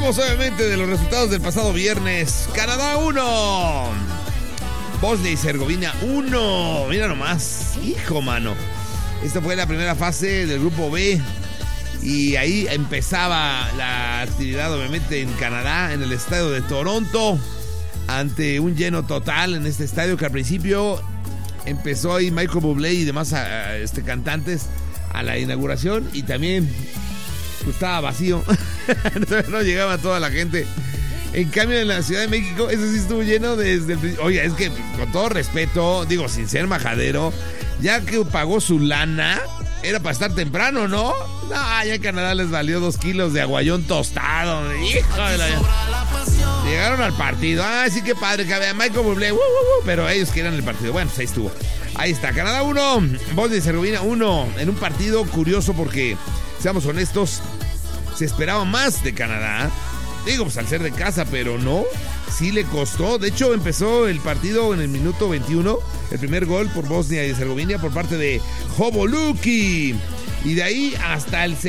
Hablamos obviamente de los resultados del pasado viernes. Canadá 1, Bosnia y Herzegovina 1. Mira nomás, hijo mano. Esta fue la primera fase del grupo B. Y ahí empezaba la actividad obviamente en Canadá, en el estadio de Toronto, ante un lleno total en este estadio que al principio empezó ahí Michael Bublé y demás cantantes a la inauguración, y también pues, estaba vacío. No llegaba toda la gente. En cambio en la Ciudad de México eso sí estuvo lleno desde el principio. Oye, es que con todo respeto, digo sin ser majadero, ya que pagó su lana, era para estar temprano, ¿no? No, ya en Canadá les valió 2 kilos de aguayón tostado. Hijo de la... Llegaron al partido. Ah, sí, qué padre que había Michael Bublé. Pero ellos querían el partido. Bueno, pues ahí estuvo. Ahí está, Canadá 1, Bosnia y Herzegovina 1. En un partido curioso porque, seamos honestos, se esperaba más de Canadá. Digo, pues al ser de casa, pero no. Sí le costó. De hecho, empezó el partido en el minuto 21. El primer gol por Bosnia y Herzegovina por parte de Hoboluki. Y de ahí hasta el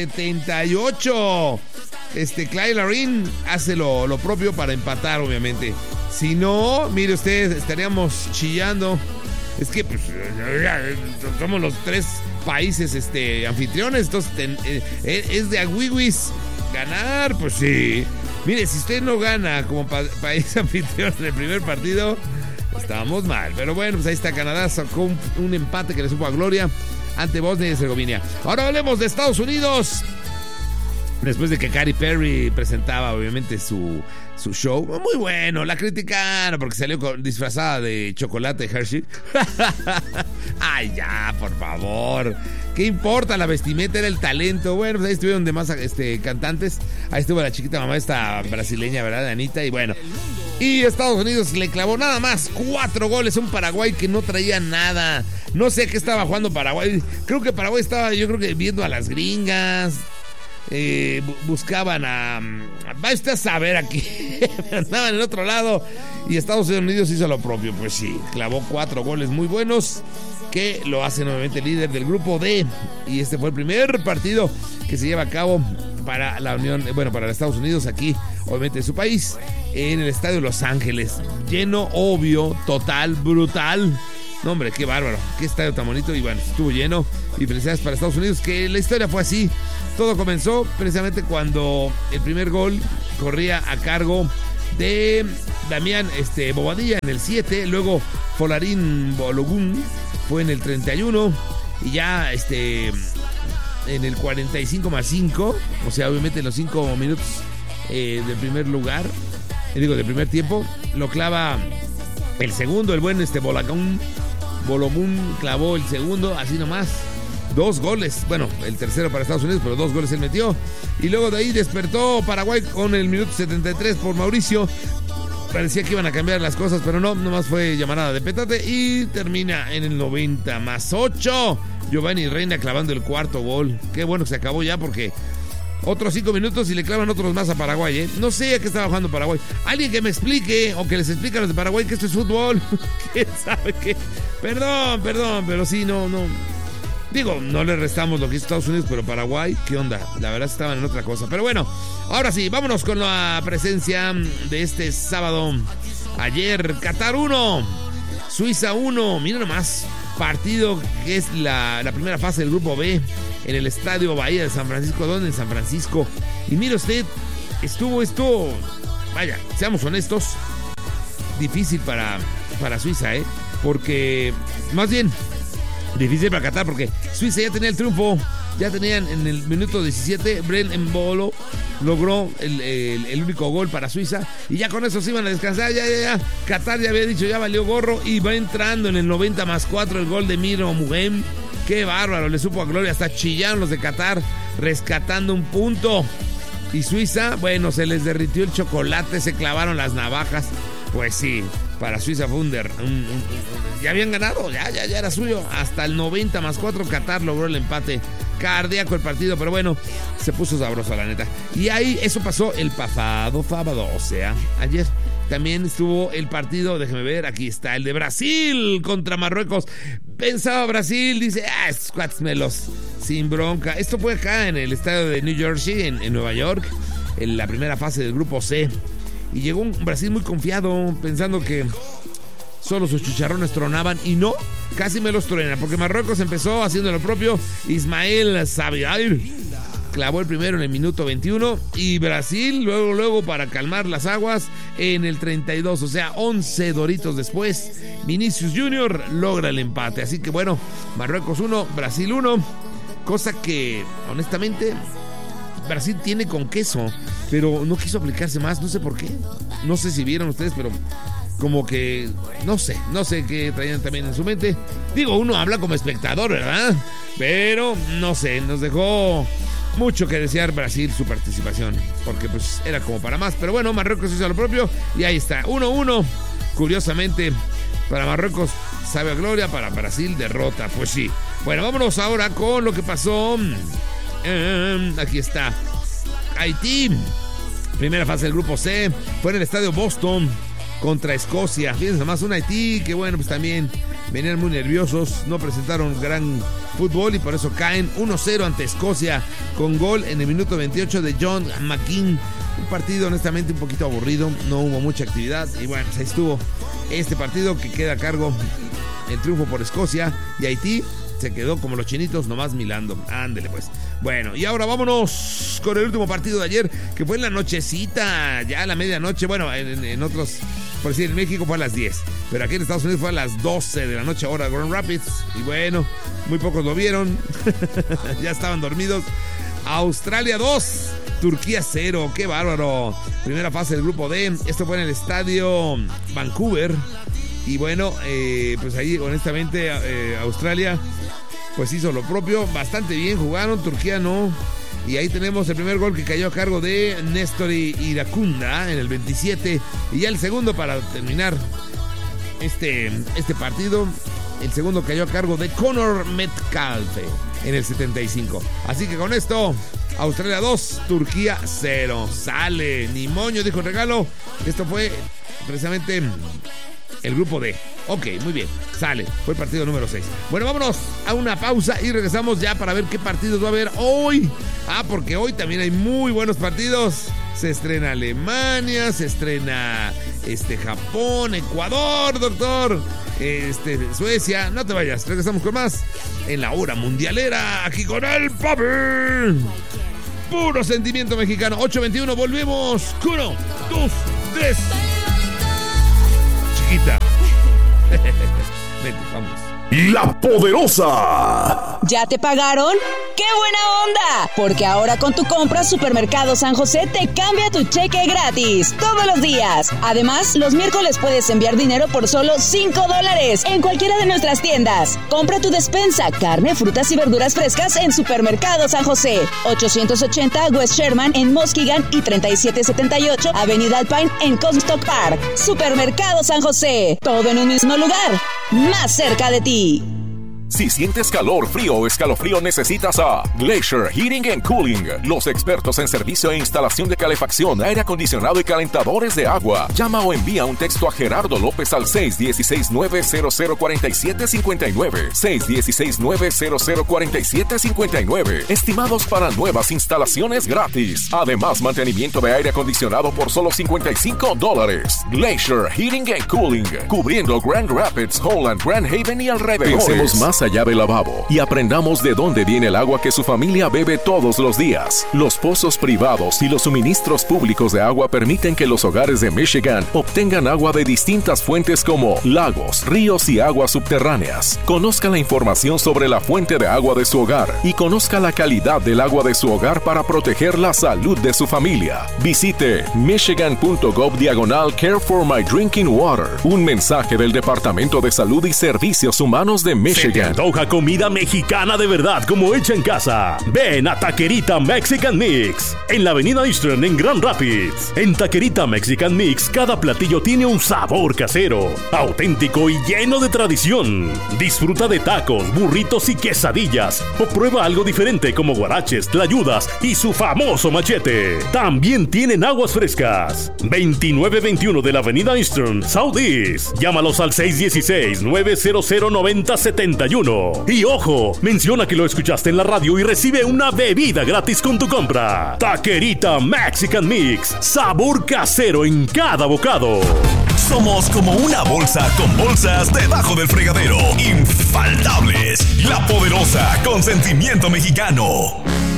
78. Clyde Larin hace lo propio para empatar, obviamente. Si no, mire usted, estaríamos chillando. Es que pues, somos los 3 países anfitriones. Entonces, es de agüiwis ganar, pues sí. Mire, si usted no gana como país anfitrión en el primer partido, estamos mal. Pero bueno, pues ahí está, Canadá sacó un empate que le supo a gloria ante Bosnia y Herzegovina. Ahora hablemos de Estados Unidos. Después de que Katy Perry presentaba obviamente su show, muy bueno, la criticaron porque salió disfrazada de chocolate Hershey. Ay, ya, por favor. ¿Qué importa? La vestimenta, era el talento. Bueno, pues ahí estuvieron demás cantantes. Ahí estuvo la chiquita mamá esta brasileña, ¿verdad? De Anita, y bueno. Y Estados Unidos le clavó nada más 4 goles a un Paraguay que no traía nada. No sé qué estaba jugando Paraguay. Creo que Paraguay estaba, viendo a las gringas. Buscaban va usted a saber aquí. Andaban en el otro lado. Y Estados Unidos hizo lo propio. Pues sí, clavó 4 goles muy buenos que lo hace nuevamente líder del grupo D. Y este fue el primer partido que se lleva a cabo para la Unión, para Estados Unidos aquí, obviamente en su país, en el estadio Los Ángeles. Lleno, obvio, total, brutal. No, hombre, qué bárbaro, qué estadio tan bonito. Y bueno, estuvo lleno. Y felicidades para Estados Unidos, que la historia fue así. Todo comenzó precisamente cuando el primer gol corría a cargo de Damián Bobadilla en el 7. Luego Folarín Balogun fue en el 31. Y ya en el 45+5. O sea, obviamente en los 5 minutos del primer lugar. Del primer tiempo. Lo clava el segundo, el buen Balogun clavó el segundo, así nomás. 2 goles, bueno, el tercero para Estados Unidos, pero 2 goles él metió. Y luego de ahí despertó Paraguay con el minuto 73 por Mauricio. Parecía que iban a cambiar las cosas, pero no, nomás fue llamarada de petate. Y termina en el 90+8. Giovanni Reina clavando el 4º gol. Qué bueno que se acabó ya, porque otros 5 minutos y le clavan otros más a Paraguay, ¿eh? No sé a qué estaba jugando Paraguay. Alguien que me explique, o que les explique a los de Paraguay que esto es fútbol. ¿Quién sabe qué? Perdón, pero sí, no. Digo, no le restamos lo que hizo Estados Unidos, pero Paraguay, ¿qué onda? La verdad estaban en otra cosa. Pero bueno, ahora sí, vámonos con la presencia de este sábado. Ayer, Qatar 1, Suiza 1. Mira nomás, partido que es la primera fase del grupo B en el Estadio Bahía de San Francisco. ¿Dónde? En San Francisco. Y mire usted, estuvo esto, vaya, seamos honestos, difícil para Suiza, porque, más bien, difícil para Qatar, porque Suiza ya tenía el triunfo. Ya tenían en el minuto 17, Bren Mbolo logró el único gol para Suiza, y ya con eso se iban a descansar. Ya Qatar ya había dicho, ya valió gorro, y va entrando en el 90+4 el gol de Miro Muhem. Qué bárbaro, le supo a gloria, hasta chillaron los de Qatar rescatando un punto. Y Suiza, bueno, se les derritió el chocolate, se clavaron las navajas. Pues sí, para Suiza fue ya habían ganado, ya era suyo. Hasta el 90+4 Qatar logró el empate. Cardíaco el partido, pero bueno, se puso sabroso, la neta. Y ahí eso pasó el pasado sábado, o sea, ayer. También estuvo el partido, déjeme ver, aquí está, el de Brasil contra Marruecos. Pensaba Brasil, dice, estos cuates melos, sin bronca. Esto fue acá en el estadio de New Jersey, en Nueva York. en la primera fase del grupo C. Y llegó un Brasil muy confiado, pensando que solo sus chicharrones tronaban, y no, casi me los truena, porque Marruecos empezó haciendo lo propio. Ismael Sabir clavó el primero en el minuto 21 y Brasil luego para calmar las aguas en el 32, o sea 11 doritos después, Vinicius Junior logra el empate. Así que bueno, Marruecos 1, Brasil 1, cosa que honestamente Brasil tiene con queso, pero no quiso aplicarse más, no sé por qué, no sé si vieron ustedes, pero como que, no sé qué traían también en su mente. Digo, uno habla como espectador, ¿verdad? Pero, no sé, nos dejó mucho que desear Brasil su participación, porque pues era como para más. Pero bueno, Marruecos hizo lo propio y ahí está, 1-1. Curiosamente, para Marruecos sabe a gloria, para Brasil derrota, pues sí. Bueno, vámonos ahora con lo que pasó. Aquí está. Haití, primera fase del grupo C, fue en el estadio Boston contra Escocia. Fíjense más, un Haití que bueno, pues también venían muy nerviosos, no presentaron gran fútbol y por eso caen 1-0 ante Escocia con gol en el minuto 28 de John McGinn. Un partido honestamente un poquito aburrido, no hubo mucha actividad y bueno, pues ahí estuvo este partido que queda a cargo el triunfo por Escocia, y Haití se quedó como los chinitos nomás milando. Ándele pues. Bueno, y ahora vámonos con el último partido de ayer, que fue en la nochecita, ya a la medianoche. Bueno, en otros, por decir, en México fue a las 10, pero aquí en Estados Unidos fue a las 12 de la noche, hora de Grand Rapids. Y bueno, muy pocos lo vieron. Ya estaban dormidos. Australia 2, Turquía 0, qué bárbaro. Primera fase del grupo D, esto fue en el estadio Vancouver. Y bueno, pues ahí honestamente Australia pues hizo lo propio, bastante bien jugaron, Turquía no. Y ahí tenemos el primer gol que cayó a cargo de Néstor Iracunda en el 27. Y ya el segundo para terminar este partido. El segundo cayó a cargo de Connor Metcalfe en el 75. Así que con esto, Australia 2, Turquía 0. Sale, ni moño, dijo el regalo. Esto fue precisamente el grupo D. Ok, muy bien, sale, fue el partido número 6. Bueno, vámonos a una pausa y regresamos ya para ver qué partidos va a haber hoy. Porque hoy también hay muy buenos partidos. Se estrena Alemania, se estrena Japón, Ecuador, doctor, Suecia. No te vayas, regresamos con más en la hora mundialera, aquí con el papi. Puro sentimiento mexicano. 8:21, volvemos. 1, 2, 3. Chiquita. Vente, vamos. La Poderosa. ¿Ya te pagaron? ¡Qué buena onda! Porque ahora con tu compra Supermercado San José te cambia tu cheque gratis todos los días. Además, los miércoles puedes enviar dinero por solo $5 en cualquiera de nuestras tiendas. Compra tu despensa, carne, frutas y verduras frescas en Supermercado San José. 880 West Sherman en Muskegon y 3778 Avenida Alpine en Comstock Park. Supermercado San José. Todo en un mismo lugar. Más cerca de ti. Si sientes calor, frío o escalofrío, necesitas a Glacier Heating and Cooling, los expertos en servicio e instalación de calefacción, aire acondicionado y calentadores de agua. Llama o envía un texto a Gerardo López al 616-900-4759. 616-900-4759. Estimados para nuevas instalaciones gratis. Además, mantenimiento de aire acondicionado por solo $55. Glacier Heating and Cooling, cubriendo Grand Rapids, Holland, Grand Haven y alrededores. Pensemos más allá del lavabo y aprendamos de dónde viene el agua que su familia bebe todos los días. Los pozos privados y los suministros públicos de agua permiten que los hogares de Michigan obtengan agua de distintas fuentes como lagos, ríos y aguas subterráneas. Conozca la información sobre la fuente de agua de su hogar y conozca la calidad del agua de su hogar para proteger la salud de su familia. Visite michigan.gov/Care for My Drinking Water. Un mensaje del Departamento de Salud y Servicios Humanos de Michigan. Antoja comida mexicana de verdad como hecha en casa. Ven a Taquerita Mexican Mix en la avenida Eastern en Grand Rapids. En Taquerita Mexican Mix cada platillo tiene un sabor casero, auténtico y lleno de tradición. Disfruta de tacos, burritos y quesadillas o prueba algo diferente como guaraches, tlayudas y su famoso machete. También tienen aguas frescas. 2921 de la avenida Eastern Southeast. Llámalos al 616-900-9071 desayuno. Y ojo, menciona que lo escuchaste en la radio y recibe una bebida gratis con tu compra. Taquerita Mexican Mix, sabor casero en cada bocado. Somos como una bolsa con bolsas debajo del fregadero. Infaltables. La poderosa Consentimiento Mexicano.